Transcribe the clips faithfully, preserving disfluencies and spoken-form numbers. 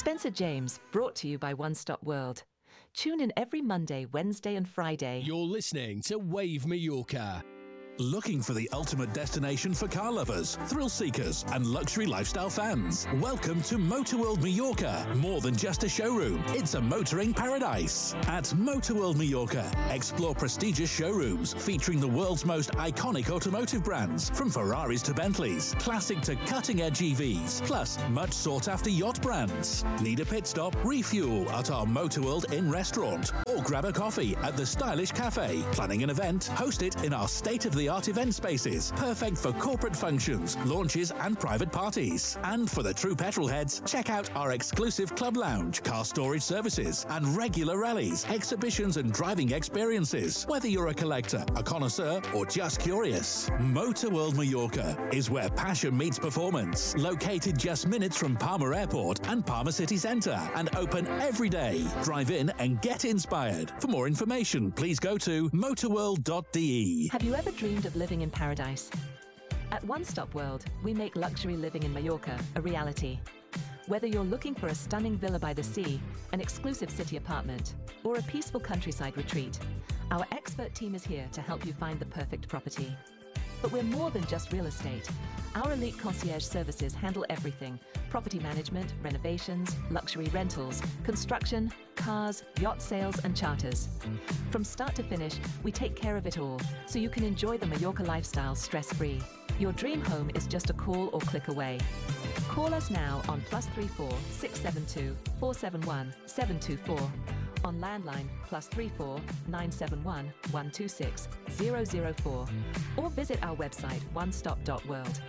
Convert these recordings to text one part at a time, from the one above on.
Spencer James, brought to you by One Stop World. Tune in every Monday, Wednesday and Friday. You're listening to Wave Mallorca. Looking for the ultimate destination for car lovers, thrill seekers, and luxury lifestyle fans? Welcome to Motorworld Mallorca. More than just a showroom, it's a motoring paradise. At Motorworld Mallorca, explore prestigious showrooms featuring the world's most iconic automotive brands, from Ferraris to Bentleys, classic to cutting-edge E Vs, plus much sought-after yacht brands. Need a pit stop? Refuel at our Motorworld Inn restaurant, or grab a coffee at the stylish cafe. Planning an event? Host it in our state-of-the-art art event spaces, perfect for corporate functions, launches and private parties. And for the true petrol heads, check out our exclusive club lounge, car storage services and regular rallies, exhibitions and driving experiences. Whether you're a collector, a connoisseur or just curious, Motorworld Mallorca is where passion meets performance. Located just minutes from Palma Airport and Palma City Centre, and open every day. Drive in and get inspired. For more information, please go to motorworld dot d e. Have you ever dreamed of living in paradise? At One Stop World, we make luxury living in Mallorca a reality. Whether you're looking for a stunning villa by the sea, an exclusive city apartment, or a peaceful countryside retreat, our expert team is here to help you find the perfect property. But we're more than just real estate. Our elite concierge services handle everything: property management, renovations, luxury rentals, construction, cars, yacht sales and charters. From start to finish, we take care of it all, so you can enjoy the Mallorca lifestyle stress-free. Your dream home is just a call or click away. Call us now on plus three four six seven two four seven one seven two four, on landline plus three four nine seven one one two six zero zero four, or visit our website one stop dot world.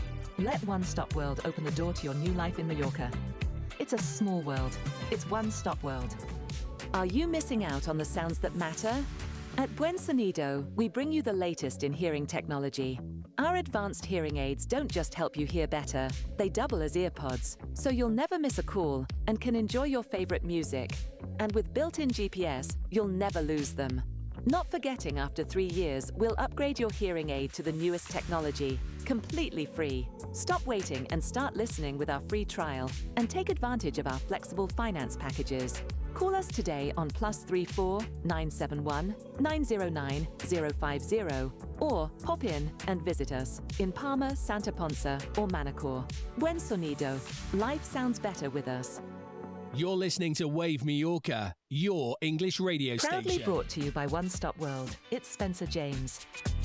Let One Stop World open the door to your new life in Mallorca. It's a small world. It's One Stop World. Are you missing out on the sounds that matter? At Buen Sonido, we bring you the latest in hearing technology. Our advanced hearing aids don't just help you hear better, they double as earpods, so you'll never miss a call and can enjoy your favorite music. And with built-in G P S, you'll never lose them. Not forgetting, after three years, we'll upgrade your hearing aid to the newest technology, completely free. Stop waiting and start listening with our free trial, and take advantage of our flexible finance packages. Call us today on plus three four nine seven one nine zero nine zero five zero, or pop in and visit us in Palma, Santa Ponsa or Manacor. Buen Sonido. Life sounds better with us. You're listening to Wave Mallorca, your English radio Proudly station. brought to you by One Stop World. It's Spencer James.